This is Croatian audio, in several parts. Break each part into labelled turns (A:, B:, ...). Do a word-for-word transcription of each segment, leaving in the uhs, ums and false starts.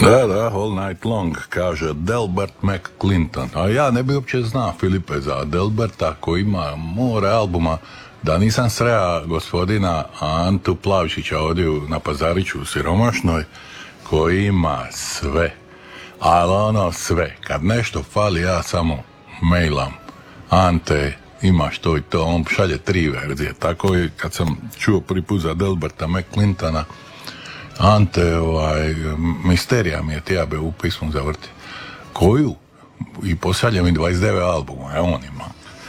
A: Da, da, All Night Long, kaže Delbert McClinton. A ja ne bi uopće znao, Filipe, za Delberta koji ima more albuma, da nisam sreo gospodina Antu Plavšića ovdje na Pazariću u Siromašnoj, koji ima sve. Ali ono sve. Kad nešto fali, ja samo mailam. Ante, imaš to i to. On šalje tri verzije. Tako i kad sam čuo prvi put za Delberta McClintona, Ante, ovaj, misterija mi je tijabe u pismu zavrti. Koju? I pošalje mi dvadeset devet albuma, evo on ima.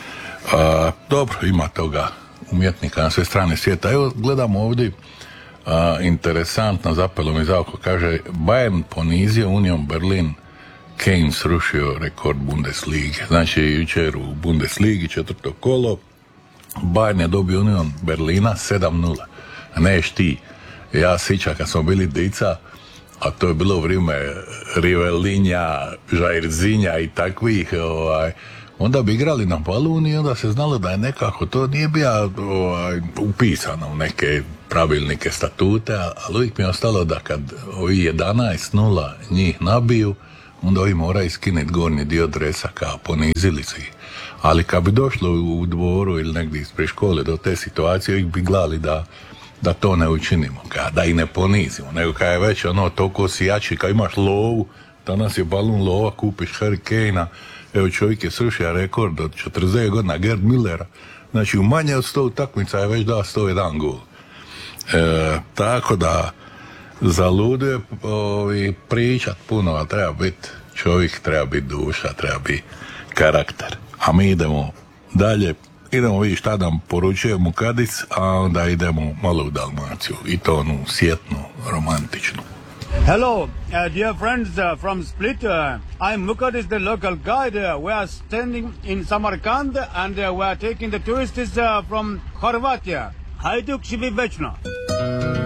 A: A, dobro, ima toga umjetnika na sve strane svijeta. Evo, gledamo ovdje, a, interesantno, zapelo mi za oko, kaže, Bayern ponizio Union Berlin, Kane srušio rekord Bundeslige. Znači, jučer u Bundesligi, četvrto kolo, Bayern je dobio Union Berlina sedam nula. Neš ti. Ja sjećam kad smo bili dica, a to je bilo vrijeme Rivelinja, Žairzinja i takvih, ovaj, onda bi igrali na baluni i onda se znalo da je nekako, to nije bio ovaj, upisano u neke pravilnike, statute, ali uvijek mi je ostalo da kad ovi jedanaest nula njih nabiju, onda ovi moraju skinuti gornji dio dresa kao ponizili se ih. Ali kad bi došlo u dvoru ili negdje ispred škole do te situacije, uvijek bi gledali da da to ne učinimo, da i ne ponizimo, nego kad je već ono toliko si jači, kad imaš lovu, danas je balun lova, kupiš Hurricane-a, evo čovjek je srušio rekord od četrdeset devet godina Gerd Millera, znači u manje od sto utakmica je već dao sto jedan gol. E, tako da zaluduje ovi, pričat puno, a treba biti čovjek, treba biti duša, treba biti karakter. A mi idemo dalje. Idemo vidjeti šta nam poručuje Mukadic, a onda idemo malo u Dalmaciju. I to onu sjetnu, romantičnu.
B: Hello, uh, dear friends uh, from Split. Uh, I'm Mukadic, the local guide. Uh, we are standing in Samarkand and uh, we are taking the tourists uh, from Horvatia. Hajduk živi večno.